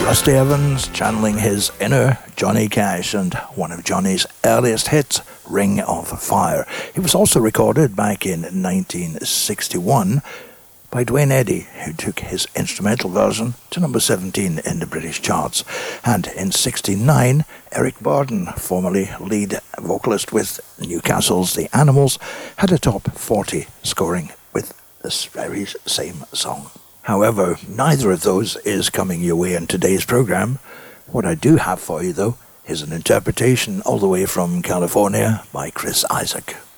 Rusty Evans channeling his inner Johnny Cash and one of Johnny's earliest hits, Ring of Fire. It was also recorded back in 1961 by Duane Eddy, who took his instrumental version to number 17 in the British charts. And in 1969, Eric Burdon, formerly lead vocalist with Newcastle's The Animals, had a top 40 scoring with this very same song. However, neither of those is coming your way in today's program. What I do have for you, though, is an interpretation all the way from California by Chris Isaak.